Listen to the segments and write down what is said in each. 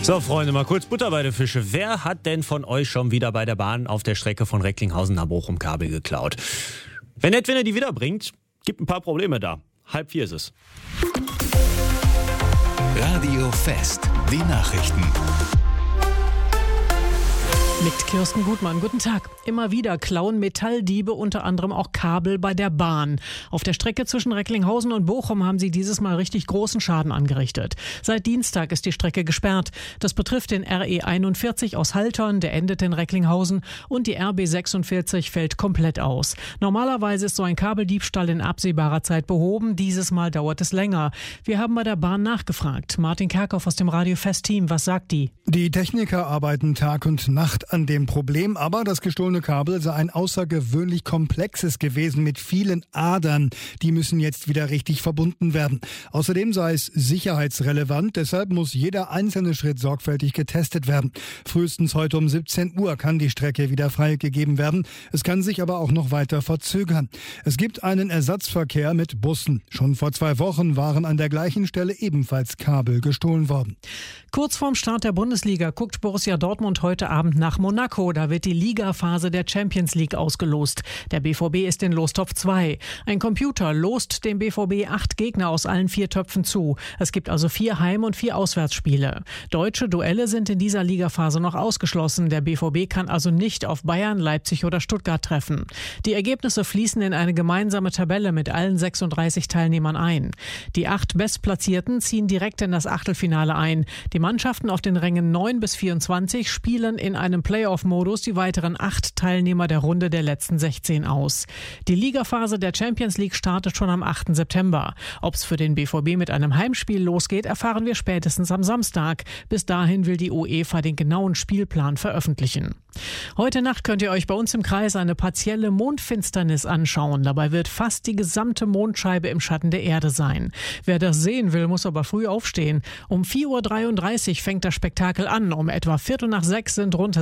So, Freunde, mal kurz Butter bei den Fische. Wer hat denn von euch schon wieder bei der Bahn auf der Strecke von Recklinghausen nach Bochum Kabel geklaut? Wenn er die wiederbringt, gibt ein paar Probleme da. 3:30 ist es. Radio Fest, die Nachrichten. Mit Kirsten Gutmann. Guten Tag. Immer wieder klauen Metalldiebe unter anderem auch Kabel bei der Bahn. Auf der Strecke zwischen Recklinghausen und Bochum haben sie dieses Mal richtig großen Schaden angerichtet. Seit Dienstag ist die Strecke gesperrt. Das betrifft den RE 41 aus Haltern, der endet in Recklinghausen, und die RB 46 fällt komplett aus. Normalerweise ist so ein Kabeldiebstahl in absehbarer Zeit behoben. Dieses Mal dauert es länger. Wir haben bei der Bahn nachgefragt. Martin Kerkhoff aus dem Radio Fest Team, was sagt die? Die Techniker arbeiten Tag und Nacht an dem Problem, aber das gestohlene Kabel sei ein außergewöhnlich komplexes gewesen mit vielen Adern. Die müssen jetzt wieder richtig verbunden werden. Außerdem sei es sicherheitsrelevant, deshalb muss jeder einzelne Schritt sorgfältig getestet werden. Frühestens heute um 17 Uhr kann die Strecke wieder freigegeben werden. Es kann sich aber auch noch weiter verzögern. Es gibt einen Ersatzverkehr mit Bussen. Schon vor 2 Wochen waren an der gleichen Stelle ebenfalls Kabel gestohlen worden. Kurz vorm Start der Bundesliga guckt Borussia Dortmund heute Abend nach Monaco. Da wird die Ligaphase der Champions League ausgelost. Der BVB ist in Lostopf 2. Ein Computer lost dem BVB 8 Gegner aus allen 4 Töpfen zu. Es gibt also 4 Heim- und 4 Auswärtsspiele. Deutsche Duelle sind in dieser Ligaphase noch ausgeschlossen. Der BVB kann also nicht auf Bayern, Leipzig oder Stuttgart treffen. Die Ergebnisse fließen in eine gemeinsame Tabelle mit allen 36 Teilnehmern ein. Die 8 Bestplatzierten ziehen direkt in das Achtelfinale ein. Die Mannschaften auf den Rängen 9 bis 24 spielen in einem Playoff-Modus die weiteren 8 Teilnehmer der Runde der letzten 16 aus. Die Ligaphase der Champions League startet schon am 8. September. Ob es für den BVB mit einem Heimspiel losgeht, erfahren wir spätestens am Samstag. Bis dahin will die UEFA den genauen Spielplan veröffentlichen. Heute Nacht könnt ihr euch bei uns im Kreis eine partielle Mondfinsternis anschauen. Dabei wird fast die gesamte Mondscheibe im Schatten der Erde sein. Wer das sehen will, muss aber früh aufstehen. Um 4:33 Uhr fängt das Spektakel an. Um etwa 5:45 sind rund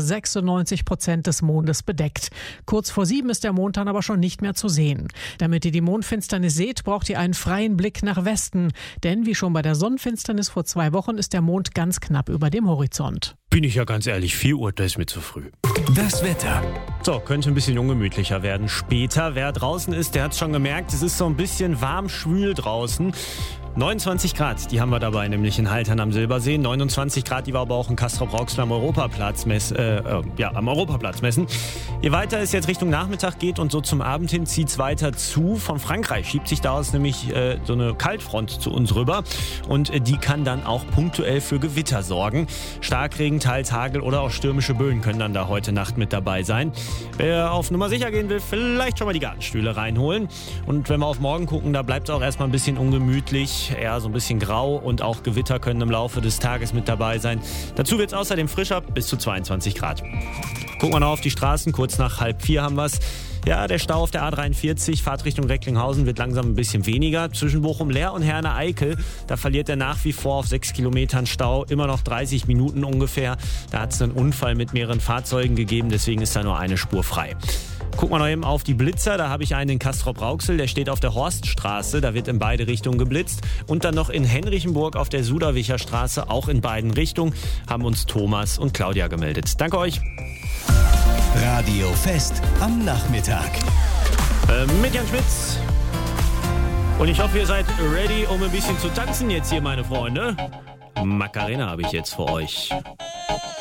96% des Mondes bedeckt. Kurz vor 7 ist der Mond dann aber schon nicht mehr zu sehen. Damit ihr die Mondfinsternis seht, braucht ihr einen freien Blick nach Westen. Denn wie schon bei der Sonnenfinsternis vor 2 Wochen ist der Mond ganz knapp über dem Horizont. Bin ich ja ganz ehrlich, 4 Uhr, das ist mir zu früh. Das Wetter. So, könnte ein bisschen ungemütlicher werden später. Wer draußen ist, der hat es schon gemerkt, es ist so ein bisschen warm schwül draußen. 29 Grad, die haben wir dabei, nämlich in Haltern am Silbersee. 29 Grad, die war aber auch in Castrop-Rauxel am Europaplatz messen. Je weiter es jetzt Richtung Nachmittag geht und so zum Abend hin zieht es weiter zu. Von Frankreich schiebt sich daraus nämlich so eine Kaltfront zu uns rüber. Und die kann dann auch punktuell für Gewitter sorgen. Starkregen, teils Hagel oder auch stürmische Böen können dann da heute Nacht mit dabei sein. Wer auf Nummer sicher gehen will, vielleicht schon mal die Gartenstühle reinholen. Und wenn wir auf morgen gucken, da bleibt es auch erstmal ein bisschen ungemütlich. Eher so ein bisschen grau und auch Gewitter können im Laufe des Tages mit dabei sein. Dazu wird es außerdem frischer, bis zu 22 Grad. Gucken wir noch auf die Straßen, kurz nach 3:30 haben wir es. Ja, der Stau auf der A43, Fahrt Richtung Recklinghausen, wird langsam ein bisschen weniger. Zwischen Bochum-Leer und Herne-Eickel, da verliert er nach wie vor auf 6 Kilometern Stau immer noch 30 Minuten ungefähr. Da hat es einen Unfall mit mehreren Fahrzeugen gegeben, deswegen ist da nur eine Spur frei. Gucken wir noch eben auf die Blitzer. Da habe ich einen in Castrop-Rauxel, der steht auf der Horststraße. Da wird in beide Richtungen geblitzt. Und dann noch in Henrichenburg auf der Suderwicher Straße, auch in beiden Richtungen, haben uns Thomas und Claudia gemeldet. Danke euch. Radio Fest am Nachmittag. Mit Jan Schmitz. Und ich hoffe, ihr seid ready, um ein bisschen zu tanzen jetzt hier, meine Freunde. Macarena habe ich jetzt für euch.